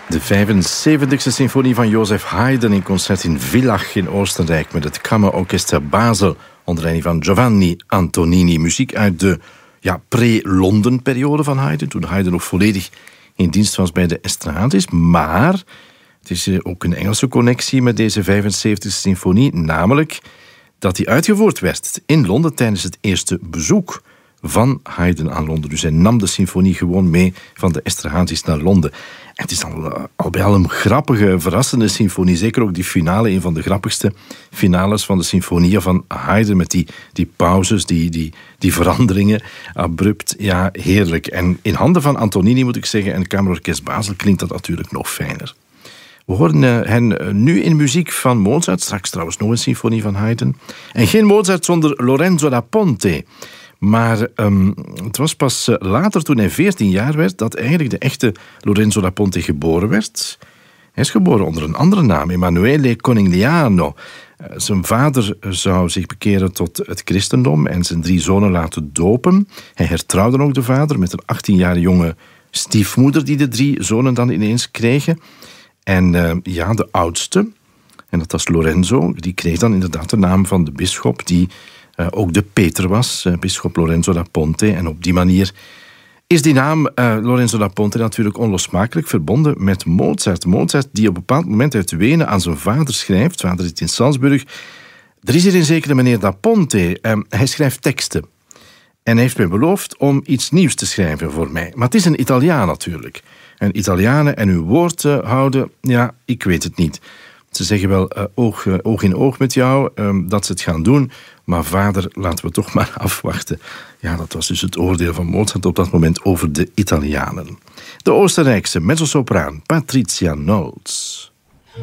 De 75e symfonie van Joseph Haydn in concert in Villach in Oostenrijk met het Kammerorchester Basel onder leiding van Giovanni Antonini. Muziek uit de pre-Londen-periode van Haydn, toen Haydn nog volledig in dienst was bij de Estrades. Maar het is ook een Engelse connectie met deze 75e symfonie, namelijk dat die uitgevoerd werd in Londen tijdens het eerste bezoek van Haydn aan Londen. Dus hij nam de symfonie gewoon mee van de Estrades naar Londen. En het is al bij al een grappige, verrassende symfonie. Zeker ook die finale, een van de grappigste finales van de symfonieën van Haydn. Met die pauzes, die veranderingen, abrupt. Ja, heerlijk. En in handen van Antonini, moet ik zeggen, en het Kammerorkest Basel klinkt dat natuurlijk nog fijner. We horen hen nu in muziek van Mozart. Straks trouwens nog een symfonie van Haydn. En geen Mozart zonder Lorenzo da Ponte. Maar het was pas later, toen hij 14 jaar werd, dat eigenlijk de echte Lorenzo da Ponte geboren werd. Hij is geboren onder een andere naam, Emanuele Conigliano. Zijn vader zou zich bekeren tot het christendom en zijn 3 zonen laten dopen. Hij hertrouwde ook de vader met een 18-jarige jonge stiefmoeder die de 3 zonen dan ineens kregen. En de oudste, en dat was Lorenzo, die kreeg dan inderdaad de naam van de bisschop die ook de Peter was, bisschop Lorenzo da Ponte. En op die manier is die naam Lorenzo da Ponte natuurlijk onlosmakelijk verbonden met Mozart. Mozart die op een bepaald moment uit Wenen aan zijn vader schrijft. Vader zit in Salzburg. Er is hier een zekere meneer da Ponte. Hij schrijft teksten. En hij heeft mij beloofd om iets nieuws te schrijven voor mij. Maar het is een Italiaan natuurlijk. En Italianen en hun woord houden, ja, ik weet het niet. Ze zeggen wel oog in oog met jou, dat ze het gaan doen. Maar vader, laten we toch maar afwachten. Ja, dat was dus het oordeel van Mozart op dat moment over de Italianen. De Oostenrijkse mezzosopraan Patricia Nolz.